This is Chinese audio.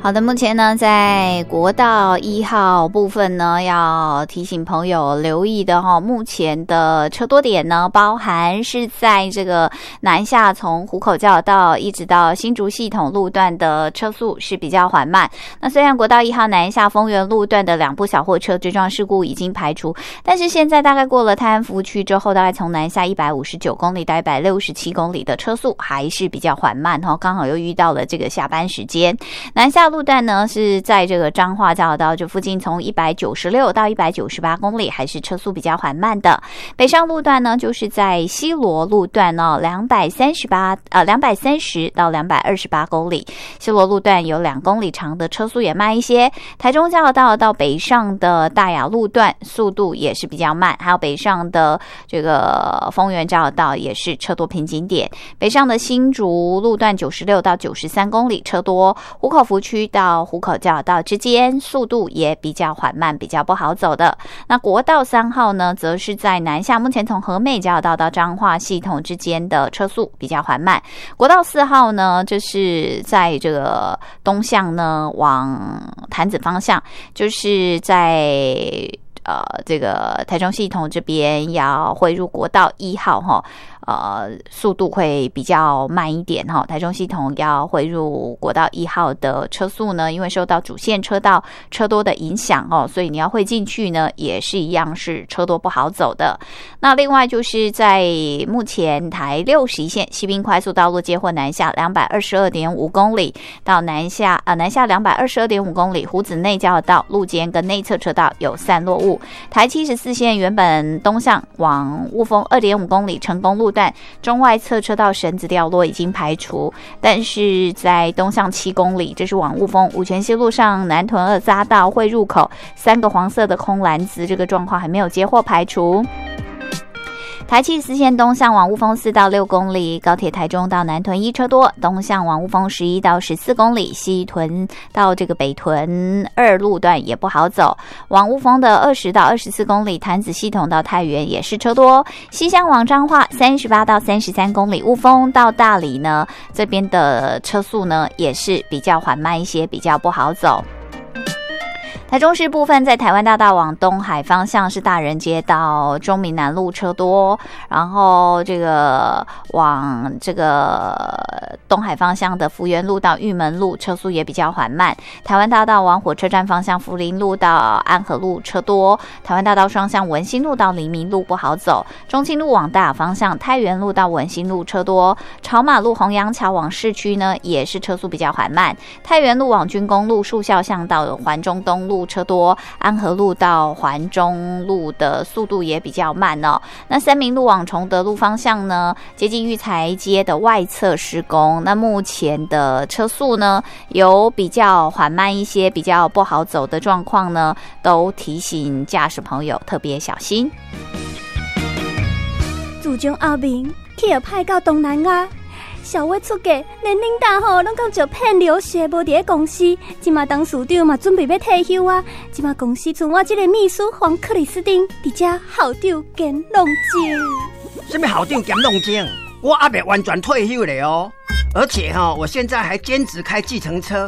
好的，目前呢，在国道1号部分呢，要提醒朋友留意的目前的车多点呢，包含是在这个南下从湖口交流道一直到新竹系统路段的车速是比较缓慢。那虽然国道1号南下丰原路段的2部小货车追撞事故已经排除，但是现在大概过了泰安服务区之后，大概从南下159公里到167公里的车速还是比较缓慢刚好又遇到了这个下班时间。南下路段呢是在这个彰化交流道这附近，从196到198公里还是车速比较缓慢的。北上路段呢就是在西螺路段230到228公里，西螺路段有2公里长的车速也慢一些。台中交流道到北上的大雅路段速度也是比较慢，还有北上的这个丰原交流道也是车多瓶颈点。北上的新竹路段96到93公里车多，湖口服区到湖口交流道之间速度也比较缓慢，比较不好走的。那国道3号呢，则是在南下，目前从和美交流道到彰化系统之间的车速比较缓慢。国道4号呢，就是在这个东向呢往潭子方向，就是在这个台中系统这边要汇入国道1号速度会比较慢一点台中系统要汇入国道1号的车速呢，因为受到主线车道车多的影响所以你要汇进去呢，也是一样是车多不好走的。那另外就是在目前台61线西滨快速道路接获南下 222.5 公里到南下 222.5 公里，湖子内交流道路肩跟内侧车道有散落物。台74线原本东向往雾峰 2.5 公里成功路段中外侧车道绳子掉落已经排除，但是在东向7公里，这是往雾峰五权西路上南屯2匝道汇入口3个黄色的空篮子，这个状况还没有接获排除。台74线东向往雾峰4到6公里，高铁台中到南屯1车多，东向往雾峰11到14公里，西屯到这个北屯2路段也不好走，往雾峰的20到24公里，潭子系统到太原也是车多，西向往彰化38到33公里，雾峰到大里呢这边的车速呢也是比较缓慢一些，比较不好走。台中市部分在台湾大道往东海方向是大人街到中民南路车多，然后这个往这个东海方向的福源路到玉门路车速也比较缓慢。台湾大道往火车站方向福林路到安和路车多，台湾大道双向文心路到黎明路不好走。中清路往大雅方向太原路到文心路车多，朝马路洪阳桥往市区呢也是车速比较缓慢。太原路往军工路树校巷到环中东路车多，安和路到环中路的速度也比较慢那三民路往崇德路方向呢，接近育才街的外侧施工，那目前的车速呢有比较缓慢一些，比较不好走的状况呢，都提醒驾驶朋友特别小心。 自从阿明去派到东南亚，小月出嫁，连领导拢讲就骗流血，无伫咧公司。今嘛董事长嘛准备要退休啊，今嘛公司剩我这个秘书黄克里斯汀，伫遮校长兼弄精。 什么校长兼弄精？我还没完全退休了哦，而且我现在还兼职开计程车，